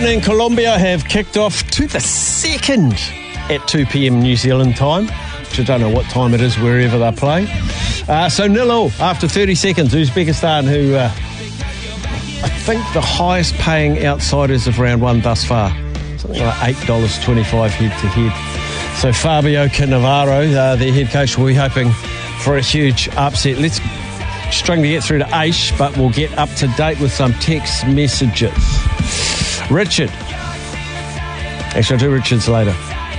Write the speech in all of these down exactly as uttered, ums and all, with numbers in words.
Japan and Colombia have kicked off to the second at two p.m. New Zealand time, which I don't know what time it is wherever they play. Uh, so nil all after thirty seconds. Uzbekistan, who uh, I think the highest paying outsiders of round one thus far, something like eight dollars twenty-five head to head. So Fabio Cannavaro, uh, their head coach, will be hoping for a huge upset. Let's struggling to get through to Aish, but we'll get up to date with some text messages. Richard. Actually, I'll do Richard's later.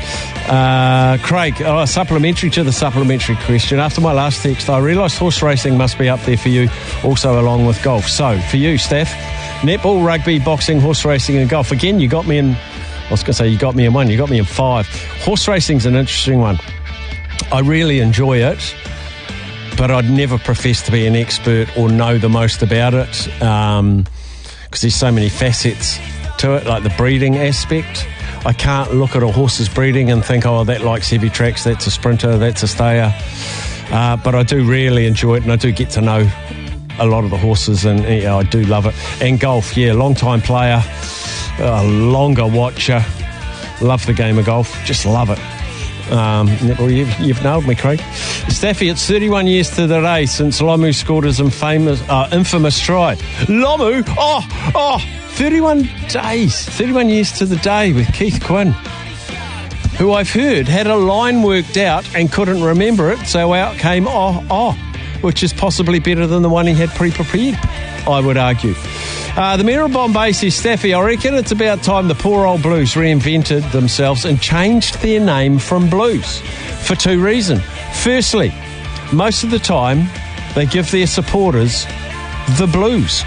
Uh, Craig, oh, supplementary to the supplementary question. After my last text, I realised horse racing must be up there for you, also along with golf. So, for you, Steph, netball, rugby, boxing, horse racing and golf. Again, you got me in, I was going to say you got me in one, you got me in five. Horse racing's an interesting one. I really enjoy it, but I'd never profess to be an expert or know the most about it, um, because there's so many facets to it, like the breeding aspect. I can't look at a horse's breeding and think, oh, that likes heavy tracks, that's a sprinter, that's a stayer. Uh, but I do really enjoy it, and I do get to know a lot of the horses, and yeah, I do love it. And golf, yeah, long-time player, a longer watcher, love the game of golf, just love it. Um, well, you've, you've nailed me, Craig. Staffy, it's thirty-one years to the day since Lomu scored his infamous, uh, infamous try. Lomu? Oh, oh, thirty-one days, thirty-one years to the day with Keith Quinn, who I've heard had a line worked out and couldn't remember it, so out came oh, oh, which is possibly better than the one he had pre-prepared, I would argue. Uh, the Mayor of Bombay says, Staffy, I reckon it's about time the poor old Blues reinvented themselves and changed their name from Blues for two reasons. Firstly, most of the time they give their supporters the Blues.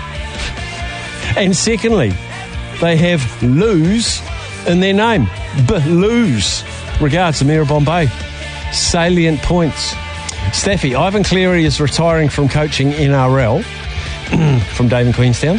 And secondly, they have lose in their name. B-lose. Regards, the Mayor of Bombay. Salient points. Staffy, Ivan Cleary is retiring from coaching N R L from Dave in Queenstown.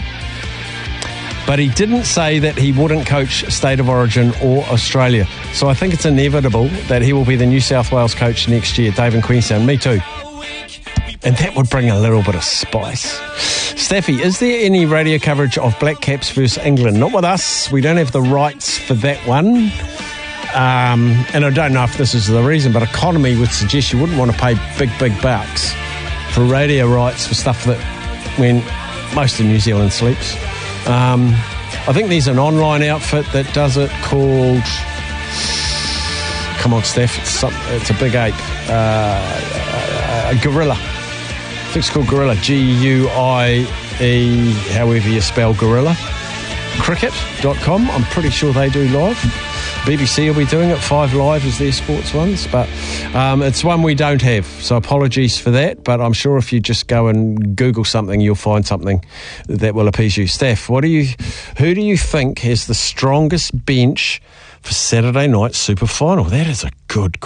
But he didn't say that he wouldn't coach State of Origin or Australia. So I think it's inevitable that he will be the New South Wales coach next year, Dave in Queenstown. Me too. And that would bring a little bit of spice. Staffy, is there any radio coverage of Black Caps versus England? Not with us. We don't have the rights for that one. Um, and I don't know if this is the reason, but economy would suggest you wouldn't want to pay big, big bucks for radio rights for stuff that when most of New Zealand sleeps. Um, I think there's an online outfit that does it called... Come on, Steph. It's, some, it's a big ape. Uh, a gorilla. I think it's called Gorilla. G U I E, however you spell gorilla. cricket dot com. I'm pretty sure they do live. B B C will be doing it. Five Live is their sports ones. But um, it's one we don't have. So apologies for that. But I'm sure if you just go and Google something, you'll find something that will appease you. Steph, what do you, who do you think has the strongest bench for Saturday night super final? That is a good